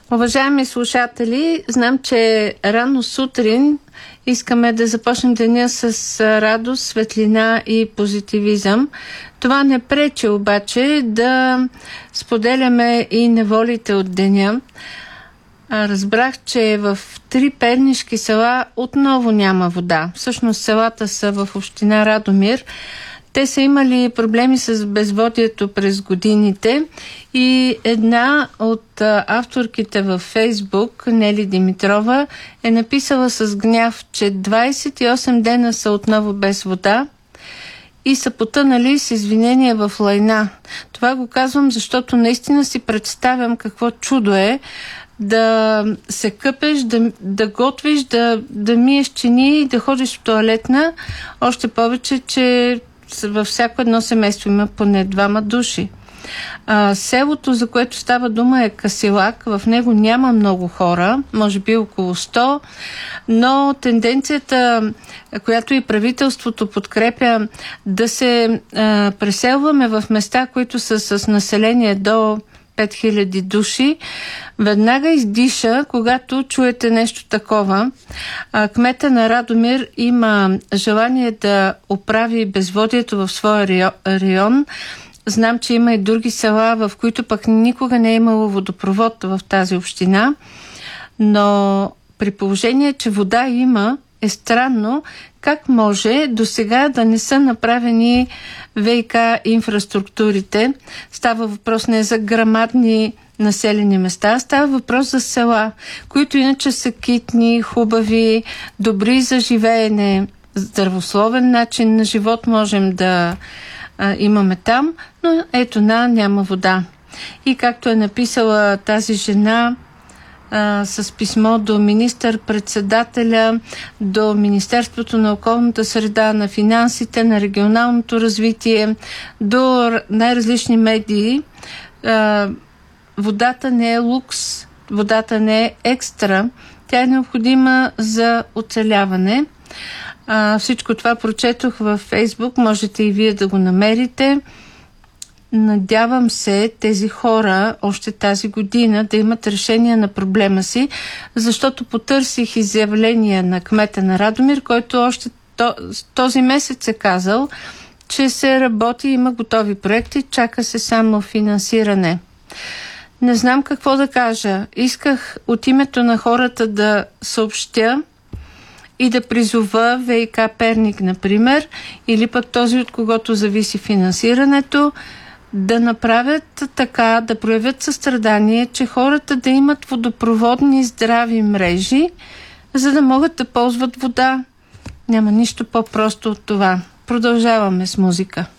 Уважаеми слушатели, знам, че рано сутрин искаме да започнем деня с радост, светлина и позитивизъм. Това не пречи обаче да споделяме и неволите от деня. Разбрах, че в 3 пернишки села отново няма вода. Всъщност селата са в община Радомир. Те са имали проблеми с безводието през годините и една от авторките във Фейсбук, Нели Димитрова, е написала с гняв, че 28 дена са отново без вода и са потънали с извинения в лайна. Това го казвам, защото наистина си представям какво чудо е да се къпеш, да готвиш, да миеш чини и да ходиш в тоалетна. Още повече, че във всяко едно семейство има поне 2 души. Селото, за което става дума, е Касилак. В него няма много хора, може би около 100, но тенденцията, която и правителството подкрепя, да се преселваме в места, които са с население до 5000 души, веднага издиша, когато чуете нещо такова. Кмета на Радомир има желание да оправи безводието в своя район. Знам, че има и други села, в които пък никога не е имало водопровод в тази община, но при положение, че вода има, е странно как може до сега да не са направени ВиК инфраструктурите. Става въпрос не за грамадни населени места, става въпрос за села, които иначе са китни, хубави, добри за живеене, здравословен начин на живот можем да имаме там, но ето няма вода. И както е написала тази жена с писмо до министър-председателя, до Министерството на околната среда, на финансите, на регионалното развитие, до най-различни медии, водата не е лукс, водата не е екстра, тя е необходима за оцеляване. Всичко това прочетох във Фейсбук, можете и вие да го намерите. Надявам се тези хора още тази година да имат решение на проблема си, защото потърсих изявление на кмета на Радомир, който още този месец е казал, че се работи, има готови проекти, чака се само финансиране. Не знам какво да кажа. Исках от името на хората да съобщя и да призова ВиК Перник, например, или пък този, от когото зависи финансирането, да направят така, да проявят състрадание, че хората да имат водопроводни здрави мрежи, за да могат да ползват вода. Няма нищо по-просто от това. Продължаваме с музика.